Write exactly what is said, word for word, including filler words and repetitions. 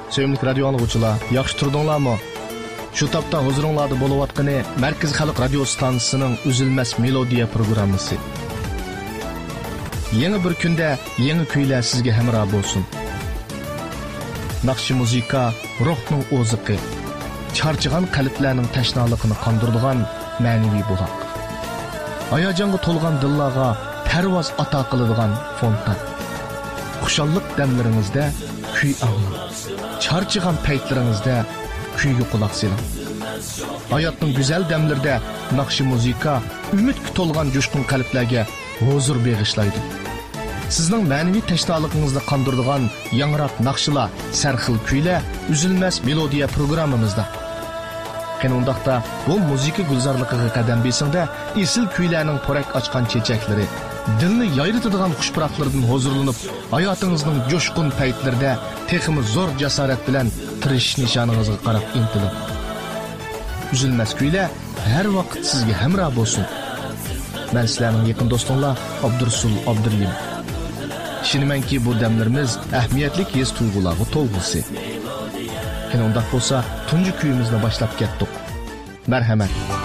Sevimli radio anlıqçılar, yaxşı turdinglarmi? Şu tapda huzuringlarda bo'layotgani Markaz Xalq radio stansiyasining Uzilmas melodiya programmasi. Yangi bir kunda yangi kuylar sizga hamroh bo'lsin. Naqshi muzika ruhning o'ziqi, charchigan qalblarning tashnaligini qondiradigan ma'naviy buloq. Hayajonga to'lgan dillarga parvoz ato qiladigan fontan. Xushallik damlaringizda kuy anglang. Charchigan paytlaringizda kuyga quloq soling. Hayotning go'zal damlarida naqshi muzika umidga to'lgan jo'shqin qalblarga huzur bag'ishlaydi. Sizning ma'naviy tashnoligingizni qondiradigan yangroq naqshlar, sarxil kuylar Uzilmas melodiya programmamizda. Qanundaqda bu muzika gulzorligiga qadam besingda esil kuylarning porak ochgan chechaklari, dilni yayritadigan xushpuraklardan huzurlanib, hayotingizning jo'shqin paytlarida texmi zo'r jasorat bilan tirish nishoningizga qarab intiling. Uzilmas kuylar har vaqt sizga hamroh bo'lsin. Men sizlarning yaqin do'stinglar Abdursul Abdurlim. Ishonimanki bu damlarimiz ahamiyatli his tuyg'ularga to'lg'isi. Qanday bo'lsa, tunji kuyimizni boshlab ketdik. Marhamat.